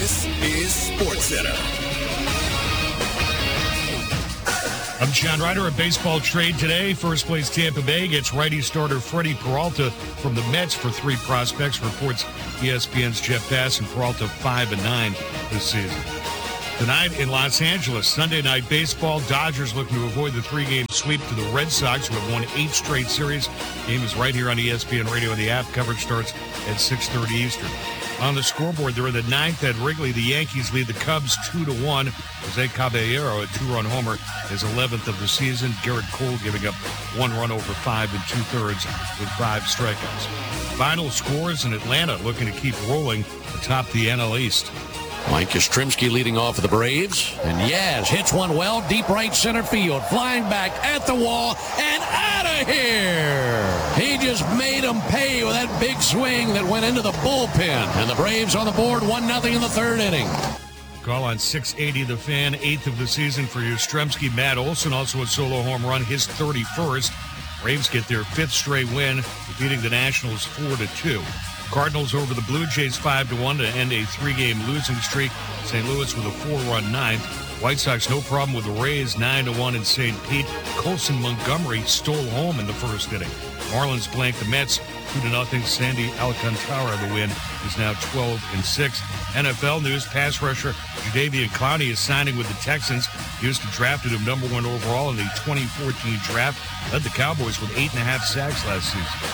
This is SportsCenter. I'm John Ryder at Baseball Trade today. First place Tampa Bay gets righty starter Freddie Peralta from the Mets for 3 prospects. Reports ESPN's Jeff Bass and Peralta 5-9 this season. Tonight in Los Angeles, Sunday Night Baseball. Dodgers looking to avoid the 3-game sweep to the Red Sox, who have won 8 straight series. Game is right here on ESPN Radio, and the app coverage starts at 6:30 Eastern. On the scoreboard, they're in the 9th at Wrigley. The Yankees lead the Cubs 2-1. Jose Caballero, a 2-run homer, his 11th of the season. Garrett Cole giving up 1 run over 5 2/3 with 5 strikeouts. Final scores in Atlanta looking to keep rolling atop the NL East. Mike Yastrzemski leading off for the Braves. And Yaz hits one well, deep right center field. Flying back at the wall and out of here. He just made them pay with that big swing that went into the bullpen. And the Braves on the board, 1-0 in the 3rd inning. Call on 680 The Fan, 8th of the season for Yastrzemski. Matt Olson also a solo home run, his 31st. Braves get their 5th straight win, defeating the Nationals 4-2. Cardinals over the Blue Jays 5-1 to end a 3-game losing streak. St. Louis with a 4-run 9th. White Sox no problem with the Rays 9-1 in St. Pete. Colson Montgomery stole home in the 1st inning. Marlins blanked the Mets 2-0. Sandy Alcantara, the win, is now 12-6. NFL news: pass rusher Jadeveon Clowney is signing with the Texans. Houston drafted him #1 overall in the 2014 draft. Led the Cowboys with 8.5 sacks last season.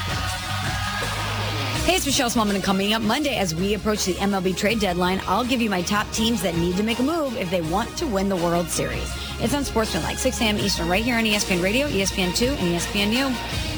Hey, it's Michelle Smallman, and coming up Monday as we approach the MLB trade deadline, I'll give you my top teams that need to make a move if they want to win the World Series. It's on Sportsmanlike, 6 a.m. Eastern, right here on ESPN Radio, ESPN2, and ESPNU.